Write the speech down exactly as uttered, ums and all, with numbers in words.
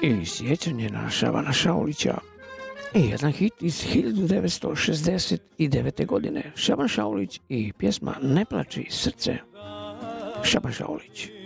i sjećanje na Šabana Šaulića i jedan hit iz hiljadu devetsto šezdeset devete. godine. Šaban Šaulić i pjesma Ne plači srce. Šaban Šaulić.